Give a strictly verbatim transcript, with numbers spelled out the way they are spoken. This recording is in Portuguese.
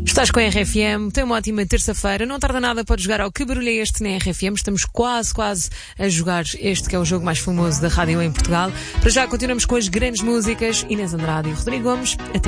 Estás com a R F M, tem uma ótima terça-feira, não tarda nada, podes jogar ao Que Barulho é Este na R F M, estamos quase, quase a jogar este que é o jogo mais famoso da rádio em Portugal. Para já continuamos com as grandes músicas, Inês Andrade e Rodrigo Gomes, até